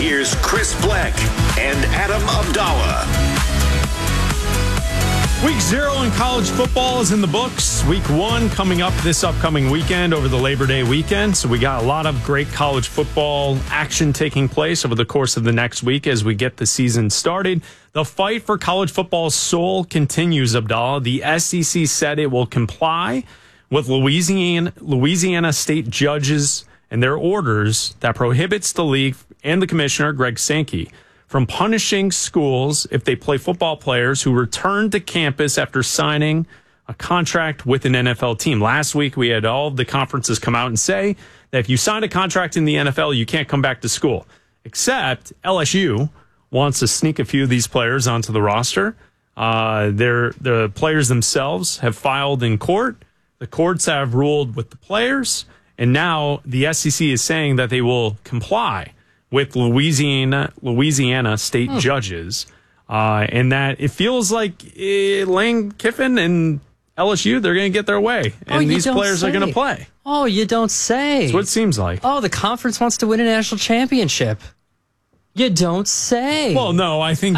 Here's Chris Black and Adam Abdallah. Week 0 in college football is in the books. Week 1 coming up this upcoming weekend over the Labor Day weekend. So we got a lot of great college football action taking place over the course of the next week as we get the season started. The fight for college football's soul continues, Abdallah. The SEC said it will comply with Louisiana state judges and their orders that prohibits the league and the commissioner, Greg Sankey, from punishing schools if they play football players who return to campus after signing a contract with an NFL team. Last week, we had all of the conferences come out and say that if you sign a contract in the NFL, you can't come back to school. Except LSU wants to sneak a few of these players onto the roster. The players themselves have filed in court. The courts have ruled with the players. And now the SEC is saying that they will comply with Louisiana state judges, and that it feels like Lane Kiffin and LSU, they're going to get their way, and these players are going to play. Oh, you don't say. That's what it seems like. Oh, the conference wants to win a national championship. You don't say. Well, no, I think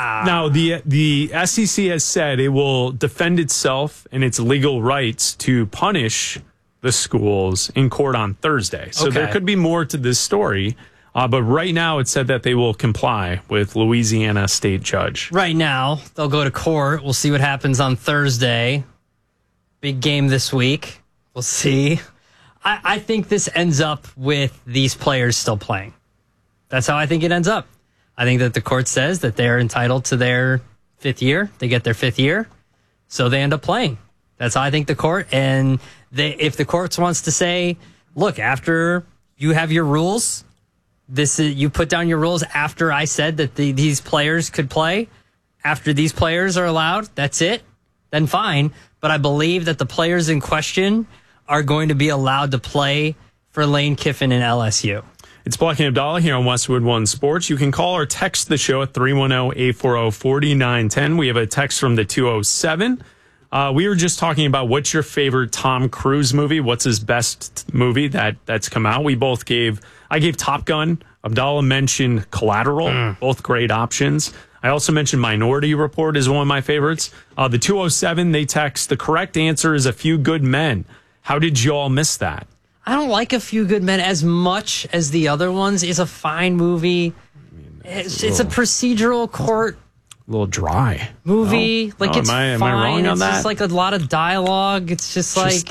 the SEC has said it will defend itself and its legal rights to punish the schools in court on Thursday. So there could be more to this story. But right now, it said that they will comply with Louisiana state judge. Right now, they'll go to court. We'll see what happens on Thursday. Big game this week. We'll see. I think this ends up with these players still playing. That's how I think it ends up. I think that the court says that they're entitled to their 5th year. They get their 5th year, so they end up playing. That's how I think the court. And if the court wants to say, look, after you have your rules, you put down your rules after I said that these players could play, after these players are allowed, that's it, then fine. But I believe that the players in question are going to be allowed to play for Lane Kiffin and LSU. It's Black and Abdallah here on Westwood One Sports. You can call or text the show at 310-840-4910. We have a text from the 207. We were just talking about what's your favorite Tom Cruise movie? What's his best movie that's come out? I gave Top Gun. Abdallah mentioned Collateral. Both great options. I also mentioned Minority Report is one of my favorites. The 207, they text, the correct answer is A Few Good Men. How did you all miss that? I don't like A Few Good Men as much as the other ones. It's a fine movie. It's a procedural court. A little dry movie. No? It's fine. Am I wrong on it's that? just like a lot of dialogue. It's just like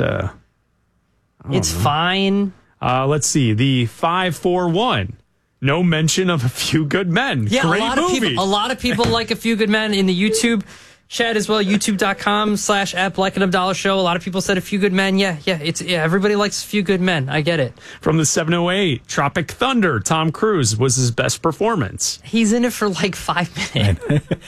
it's fine. Let's see. The 541. No mention of A Few Good Men. Yeah, great a lot of people like A Few Good Men in the YouTube chat as well. YouTube.com/@Black and Abdallah Show. A lot of people said A Few Good Men. Yeah. Everybody likes A Few Good Men. I get it. From the 708, Tropic Thunder. Tom Cruise was his best performance. He's in it for like 5 minutes.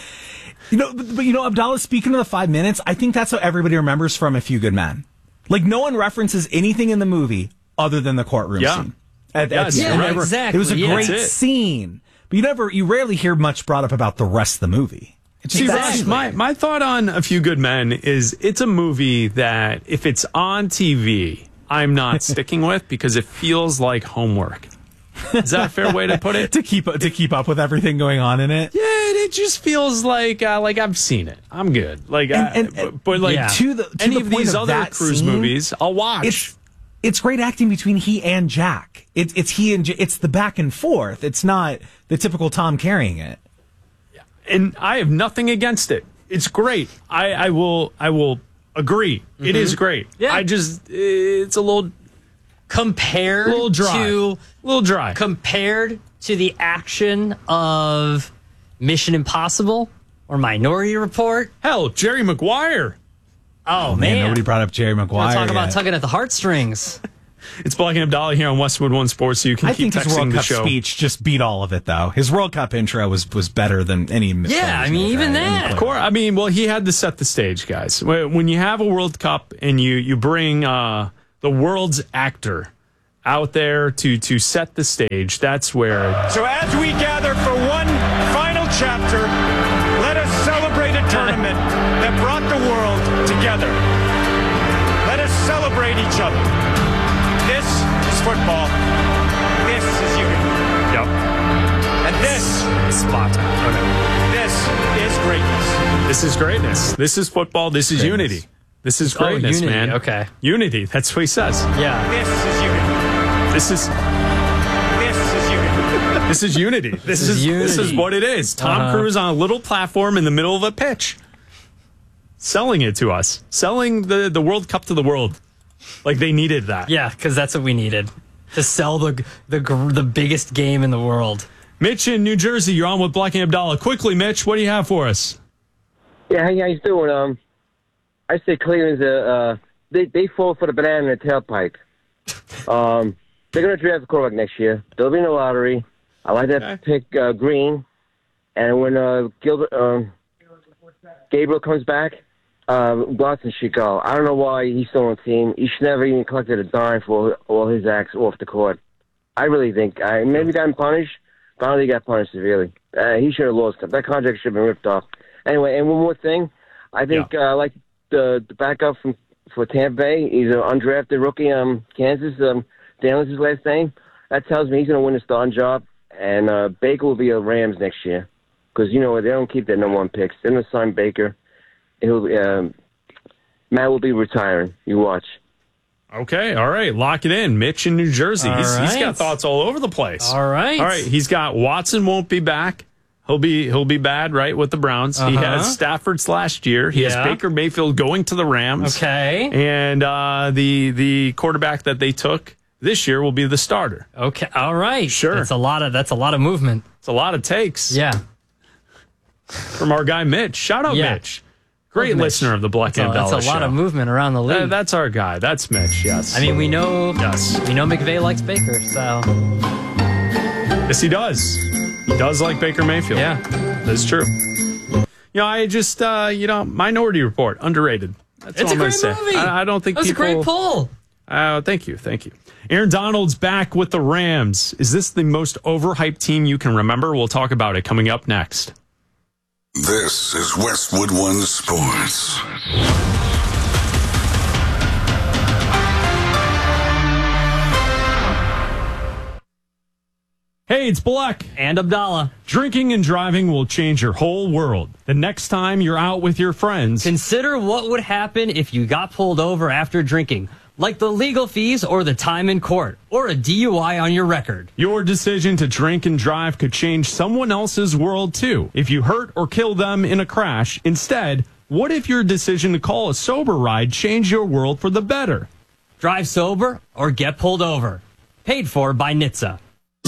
But Abdallah, speaking of the 5 minutes, I think that's what everybody remembers from A Few Good Men. Like, no one references anything in the movie other than the courtroom scene. Exactly. It was a great scene, but you rarely hear much brought up about the rest of the movie. See, Ross, my thought on A Few Good Men is it's a movie that if it's on TV, I'm not sticking with because it feels like homework. Is that a fair way to put it? to keep up with everything going on in it? Yeah, it just feels like I've seen it. I'm good. To any of these other Cruise movies, I'll watch. It's great acting between he and Jack. It's the back and forth. It's not the typical Tom carrying it. And I have nothing against it. It's great. I will agree. Mm-hmm. It is great. Yeah. It's a little compared, a little dry. Compared to the action of Mission Impossible or Minority Report. Hell, Jerry Maguire. Oh man, nobody brought up Jerry Maguire. Talk about tugging at the heartstrings. It's Black and Abdallah here on Westwood One Sports, so you can keep texting the show. I think his World Cup speech just beat all of it, though. His World Cup intro was better than any. Yeah, I mean, even that. Of course, I mean, well, he had to set the stage, guys. When you have a World Cup and you bring the world's actor out there to set the stage, that's where. So as we gather for one final chapter, let us celebrate a tournament that brought the world together. Let us celebrate each other. This is football. This is unity. Yep. Sparta. Okay. This is greatness. This is greatness. This is football. This is unity. This is greatness, unity. man. Okay. Unity. That's what he says. Yeah. This is unity. This is This is unity. this is unity. This is what it is. Tom Cruise on a little platform in the middle of a pitch, selling it to us, selling the World Cup to the world, like they needed that. Yeah, because that's what we needed to sell the biggest game in the world. Mitch in New Jersey, you're on with Black and Abdallah. Quickly, Mitch, what do you have for us? Yeah, how you guys doing? I say Cleveland's they fall for the banana in the tailpipe. They're gonna draft the quarterback next year. They'll be in the lottery. I like that pick, Green, and when Gabriel comes back, Watson should go. I don't know why he's still on the team. He should never even collected a dime for all his acts off the court. I really think maybe got punished. Finally, he got punished severely. He should have lost. That contract should have been ripped off. Anyway, and one more thing, I think like the backup for Tampa Bay, he's an undrafted rookie. Kansas, Daniels' his last name. That tells me he's going to win the starting job, and Baker will be a Rams next year because they don't keep their number one picks. They're going to sign Baker. Matt will be retiring. You watch. Okay, all right, lock it in. Mitch in New Jersey. He's got thoughts all over the place. All right. He's got Watson won't be back. He'll be bad, right, with the Browns. He has Stafford's last year. He has Baker Mayfield going to the Rams. Okay. And the quarterback that they took this year will be the starter. Okay. All right. Sure. That's a lot of movement. It's a lot of takes. Yeah. From our guy Mitch. Shout out Mitch. Great listener of the Black and Abdallah That's a lot of movement around the league. That's our guy. That's Mitch, yes. I mean, we know McVay likes Baker, so. Yes, he does. He does like Baker Mayfield. Yeah. That's true. I just, Minority Report, underrated. That's It's all a I'm great gonna say. movie. I don't think That was people... a great pull. Thank you. Aaron Donald's back with the Rams. Is this the most overhyped team you can remember? We'll talk about it coming up next. This is Westwood One Sports. Hey, it's Black and Abdallah. Drinking and driving will change your whole world. The next time you're out with your friends, consider what would happen if you got pulled over after drinking, like the legal fees or the time in court, or a DUI on your record. Your decision to drink and drive could change someone else's world too. If you hurt or kill them in a crash, instead, what if your decision to call a sober ride changed your world for the better? Drive sober or get pulled over. Paid for by NHTSA.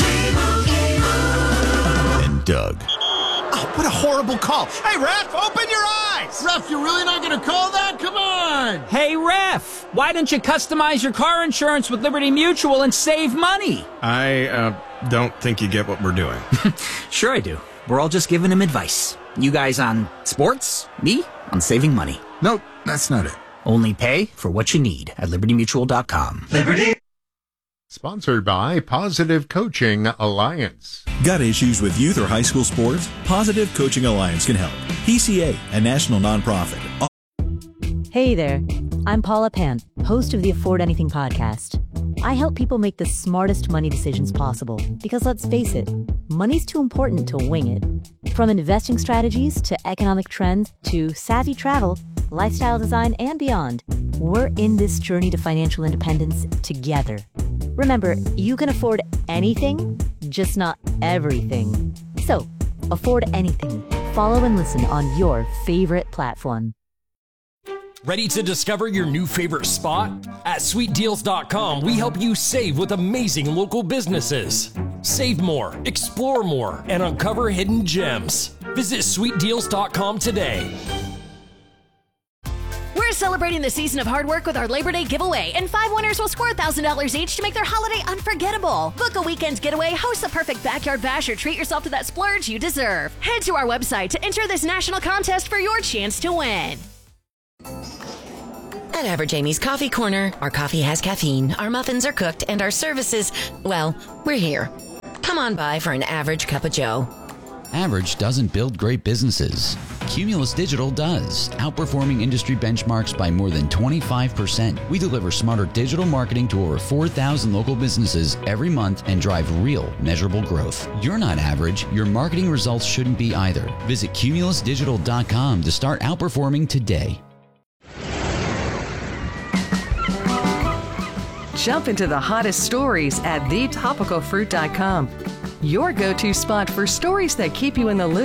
And Doug. Oh, what a horrible call. Hey, ref, open your eyes. Ref, you're really not going to call that? Come on. Hey, ref, why don't you customize your car insurance with Liberty Mutual and save money? I don't think you get what we're doing. Sure I do. We're all just giving him advice. You guys on sports, me on saving money. Nope, that's not it. Only pay for what you need at libertymutual.com. Liberty. Sponsored by Positive Coaching Alliance. Got issues with youth or high school sports? Positive Coaching Alliance can help. PCA, a national nonprofit. Hey there, I'm Paula Pant, host of the Afford Anything podcast. I help people make the smartest money decisions possible because let's face it, money's too important to wing it. From investing strategies to economic trends to savvy travel, lifestyle design, and beyond, we're in this journey to financial independence together. Remember, you can afford anything, just not everything. So, afford anything. Follow and listen on your favorite platform. Ready to discover your new favorite spot? At sweetdeals.com, we help you save with amazing local businesses. Save more, explore more, and uncover hidden gems. Visit sweetdeals.com today. We're celebrating the season of hard work with our Labor Day giveaway, and 5 winners will score $1,000 each to make their holiday unforgettable. Book a weekend getaway, host the perfect backyard bash, or treat yourself to that splurge you deserve. Head to our website to enter this national contest for your chance to win. At Average Amy's Coffee Corner, our coffee has caffeine, our muffins are cooked, and our services, well, we're here. Come on by for an average cup of joe. Average doesn't build great businesses. Cumulus Digital does, outperforming industry benchmarks by more than 25%. We deliver smarter digital marketing to over 4,000 local businesses every month and drive real, measurable growth. You're not average. Your marketing results shouldn't be either. Visit cumulusdigital.com to start outperforming today. Jump into the hottest stories at thetopicalfruit.com. Your go-to spot for stories that keep you in the loop.